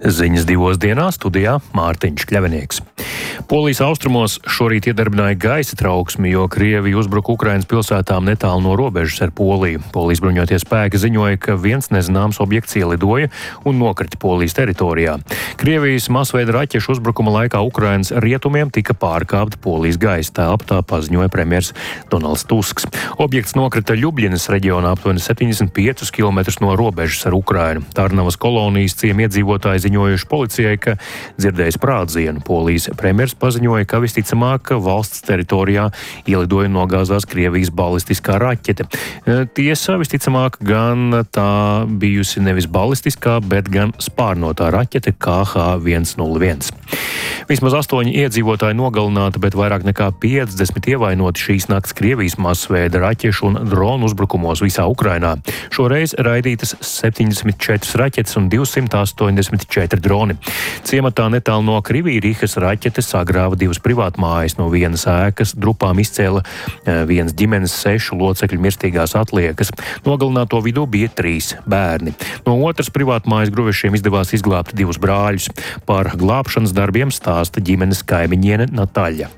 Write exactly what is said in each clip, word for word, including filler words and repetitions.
Ziņas divos dienā studijā Mārtiņš Kļavinieks. Polijas austrumos šorīt iedarbināja gaisa trauksmi, jo Krievija uzbruka Ukrainas pilsētām netālu no robežas ar Poliju. Polijas bruņotie spēki ziņoja, ka viens nezināms objekts ielidoja un nokrita Polijas teritorijā. Krievijas masveida raķešu uzbrukuma laikā Ukrainas rietumiem tika pārkāpta Polijas gaisa telpa, tā paziņoja premjers Donalds Tusks. Objekts nokrita Ļubļinas reģionā aptuveni septiņdesmit piecus kilometrus no robežas ar Ukrainu. Tarnavas kolonijas ciemi iedzīvotāji ziņojuši policijai, ka dzirdēja sprādzienu. Polijas premjers paziņoja, ka visticamāk valsts teritorijā ielidoja nogāzās Krievijas balistiskā raķete. Tiesa, visticamāk gan tā bijusi nevis balistiskā, bet gan spārnotā raķete K H viens nulle viens. Vismaz astoņi iedzīvotāji nogalināti, bet vairāk nekā piecdesmit ievainoti šīs nakts Krievijas masveida raķešu un dronu uzbrukumos visā Ukrainā. Šoreiz raidītas septiņdesmit četras raķetes un divsimt astoņdesmit četri droni. Ciematā netālu no Krivīrihas raķete sagrāva divas privātmājas, no vienas ēkas drupām izcēla vienas ģimenes sešu locekļu mirstīgās atliekas. Nogalināto vidū bija trīs bērni. No otras privātmājas gruvešiem izdevās izglābt divus brāļus. Par glābšanas darbiem stāsta ģimenes kaimiņiene Nataļa.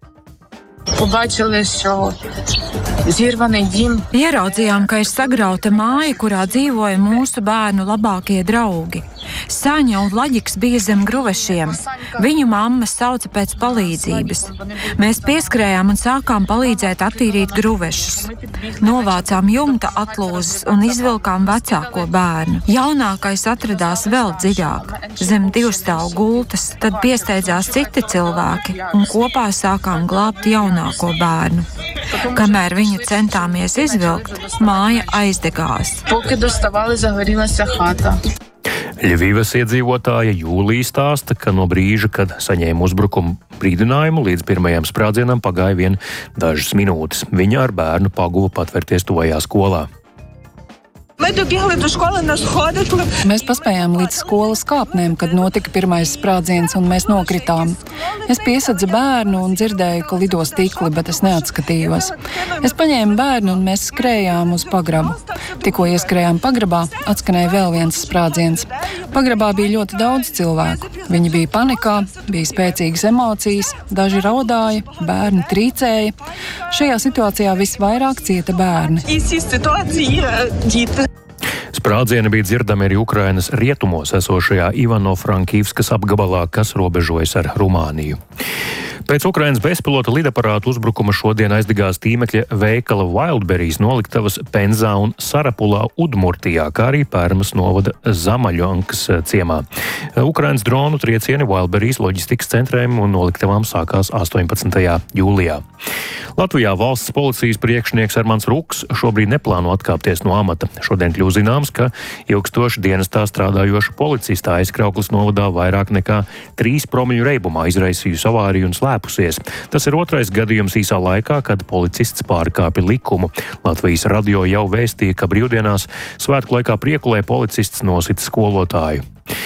Ieraudzījām, ka ir sagrauta māja, kurā dzīvoja mūsu bērnu labākie draugi. Saņa un Laģiks bija zem gruvešiem. Viņu mamma sauca pēc palīdzības. Mēs pieskrējām un sākām palīdzēt attīrīt gruvešus. Novācām jumta atlūzes un izvilkām vecāko bērnu. Jaunākais atradās vēl dziļāk, zem divstāvu gultas, tad piesteidzās citi cilvēki un kopā sākām glābt jaunāko bērnu. Kamēr viņu centāmies izvilkt, māja aizdegās. Ļvivas iedzīvotāja Jūlija stāsta, ka no brīža, kad saņēma uzbrukumu brīdinājumu, līdz pirmajam sprādzienam pagāja vien dažas minūtes. Viņa ar bērnu paguva patvērties tuvajā skolā. Mēs paspējām līdz skolas kāpnēm, kad notika pirmais sprādziens un mēs nokritām. Es piesadzu bērnu un dzirdēju, ka lido stikli, bet es neatskatījos. Es paņēmu bērnu un mēs skrējām uz pagrabu. Tikko ieskrējām pagrabā, atskanēja vēl viens sprādziens. Pagrabā bija ļoti daudz cilvēku. Viņi bija panikā, bija spēcīgas emocijas, daži raudāja, bērni trīcēja. Šajā situācijā visvairāk cieta bērni. Sprādzieni bija dzirdami arī Ukrainas rietumos esošajā Ivano-Frankivskas apgabalā, kas robežojas ar Rumāniju. Pēc Ukrainas bezpilota lidaparātu uzbrukuma šodien aizdegās tīmekļa veikala Wildberries noliktavas Penzā un Sarapulā Udmurtijā, kā arī Pērmas novada Zamaļonkas ciemā. Ukrainas dronu triecieni Wildberries loģistikas centriem un noliktavām sākās astoņpadsmitajā jūlijā. Latvijā valsts policijas priekšnieks Ermans Ruks šobrīd neplāno atkāpties no amata. Šodien kļūst zināms, ka ilgstoši dienestā strādājoša policista aizkrauklis novadā vairāk nekā trīs promļu reibumā izraisījusi avāriju un slēpusies. Tas ir otrais gadījums īsā laikā, kad policists pārkāpja likumu. Latvijas radio jau vēstīja, ka brīvdienās svētku laikā Priekulē policists nosita skolotāju.